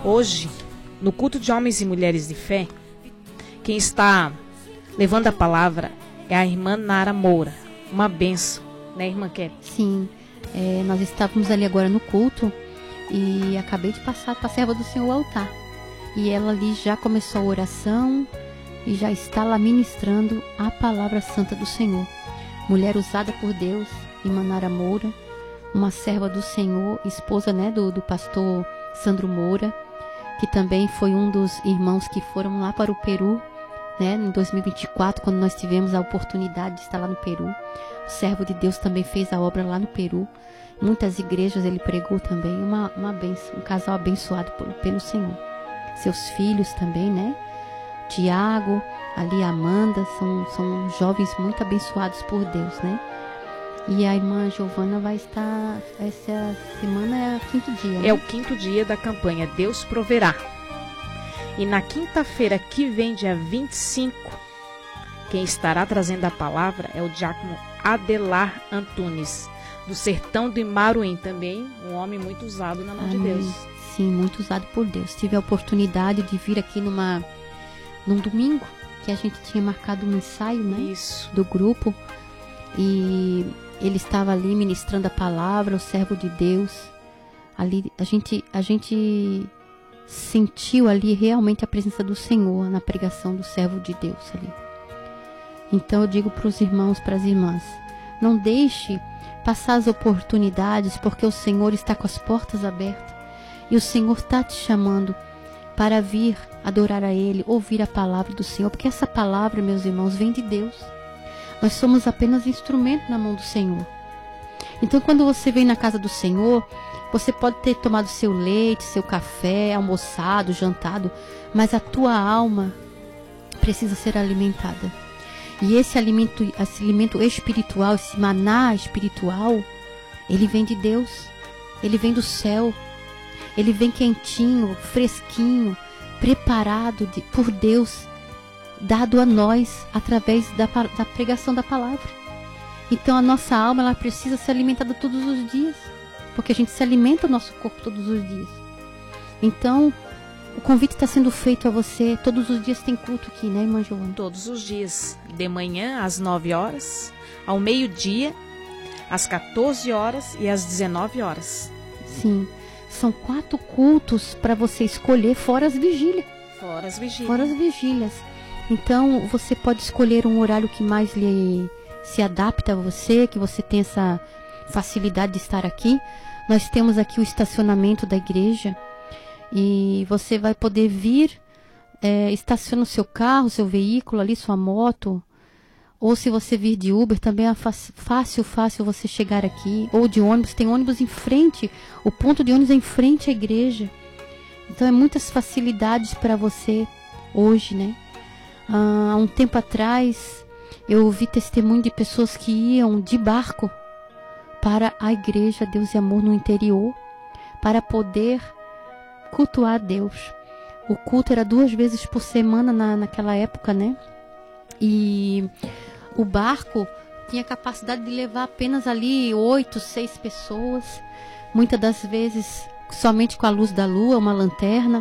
Hoje, no culto de homens e mulheres de fé, quem está levando a palavra é a irmã Nara Moura. Uma benção, né, irmã Kelly? Sim, nós estávamos ali agora no culto e acabei de passar para a serva do Senhor o altar. E ela ali já começou a oração e já está lá ministrando a palavra santa do Senhor. Mulher usada por Deus, irmã Nara Moura, uma serva do Senhor, esposa, né, do pastor Sandro Moura, que também foi um dos irmãos que foram lá para o Peru, né, em 2024, quando nós tivemos a oportunidade de estar lá no Peru. O servo de Deus também fez a obra lá no Peru. Muitas igrejas ele pregou também. Uma bênção, um casal abençoado pelo Senhor. Seus filhos também, né? Tiago, ali a Amanda, são jovens muito abençoados por Deus, né? E a irmã Giovana vai estar, essa semana é o 5º dia, né? É o 5º dia da campanha Deus Proverá. E na quinta-feira que vem, dia 25, quem estará trazendo a palavra é o diácono Adelar Antunes, do sertão do Imaruim, também um homem muito usado na mão de Deus. Sim, muito usado por Deus. Tive a oportunidade de vir aqui num domingo, que a gente tinha marcado um ensaio, né? Isso. Do grupo. E ele estava ali ministrando a palavra, o servo de Deus. Ali a gente sentiu ali realmente a presença do Senhor na pregação do servo de Deus ali. Então eu digo para os irmãos, para as irmãs, não deixe passar as oportunidades, porque o Senhor está com as portas abertas e o Senhor está te chamando para vir adorar a Ele, ouvir a palavra do Senhor, porque essa palavra, meus irmãos, vem de Deus. Nós somos apenas instrumento na mão do Senhor. Então, quando você vem na casa do Senhor, você pode ter tomado seu leite, seu café, almoçado, jantado, mas a tua alma precisa ser alimentada. E esse alimento espiritual, esse maná espiritual, ele vem de Deus, ele vem do céu, ele vem quentinho, fresquinho, preparado por Deus, dado a nós através da pregação da palavra. Então a nossa alma, ela precisa ser alimentada todos os dias, porque a gente se alimenta o nosso corpo todos os dias. Então o convite está sendo feito a você. Todos os dias tem culto aqui, né, irmã Giovana? Todos os dias, de manhã às 9 horas, ao meio-dia, às 14 horas e às 19 horas. Sim, são 4 cultos para você escolher, fora as vigílias. Fora as vigílias. Fora as vigílias. Então você pode escolher um horário que mais se adapta a você, que você tem essa facilidade de estar aqui. Nós temos aqui o estacionamento da igreja e você vai poder vir, estaciona o seu carro, seu veículo ali, sua moto, ou se você vir de Uber, também é fácil você chegar aqui, ou de ônibus. Tem ônibus em frente, o ponto de ônibus é em frente à igreja. Então é muitas facilidades para você hoje, né? Há um tempo atrás eu ouvi testemunho de pessoas que iam de barco para a igreja Deus e Amor no interior, para poder cultuar a Deus. O culto era 2 vezes por semana naquela época, né? E o barco tinha capacidade de levar apenas ali 8, 6 pessoas, muitas das vezes somente com a luz da lua, uma lanterna.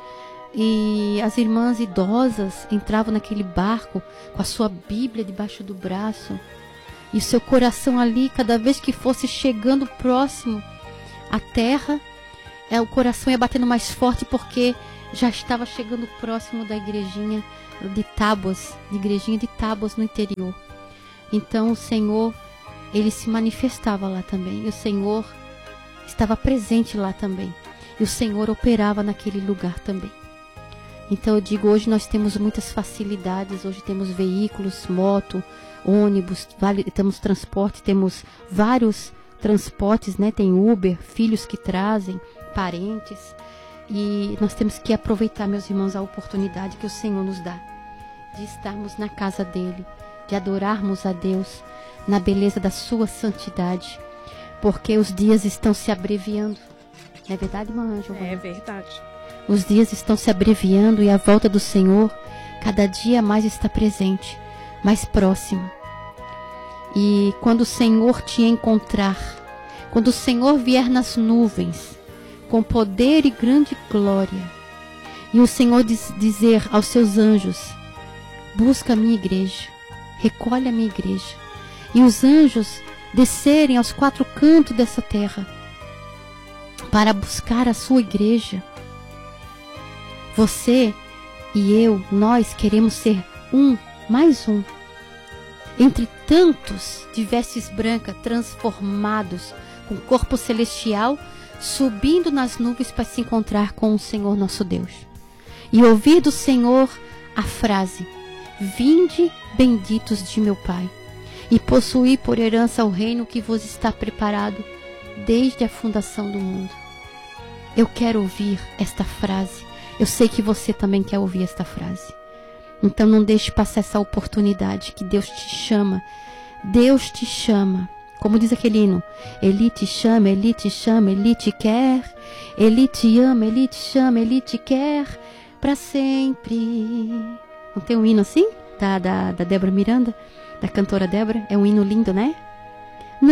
E as irmãs idosas entravam naquele barco com a sua Bíblia debaixo do braço, e seu coração ali, cada vez que fosse chegando próximo à terra, o coração ia batendo mais forte, porque já estava chegando próximo da igrejinha de Tábuas, no interior. Então o Senhor, ele se manifestava lá também, e o Senhor estava presente lá também, e o Senhor operava naquele lugar também. Então eu digo, hoje nós temos muitas facilidades, hoje temos veículos, moto, ônibus, temos transporte, temos vários transportes, né? Tem Uber, filhos que trazem, parentes, e nós temos que aproveitar, meus irmãos, a oportunidade que o Senhor nos dá de estarmos na casa dele, de adorarmos a Deus na beleza da sua santidade, porque os dias estão se abreviando. Não é verdade, irmã Giovana? É verdade. Os dias estão se abreviando e a volta do Senhor cada dia mais está presente, mais próxima. E quando o Senhor te encontrar, quando o Senhor vier nas nuvens, com poder e grande glória. E o Senhor dizer aos seus anjos: busca a minha igreja, recolhe a minha igreja. E os anjos descerem aos 4 cantos dessa terra para buscar a sua igreja. Você e eu, nós queremos ser mais um, entre tantos de vestes brancas, transformados, com corpo celestial, subindo nas nuvens para se encontrar com o Senhor nosso Deus. E ouvir do Senhor a frase: vinde, benditos de meu Pai, e possuir por herança o reino que vos está preparado desde a fundação do mundo. Eu quero ouvir esta frase. Eu sei que você também quer ouvir esta frase. Então não deixe passar essa oportunidade, que Deus te chama. Deus te chama. Como diz aquele hino: Ele te chama, Ele te chama, Ele te quer. Ele te ama, Ele te chama, Ele te quer para sempre. Não tem um hino assim? Da Débora Miranda? Da cantora Débora? É um hino lindo, né?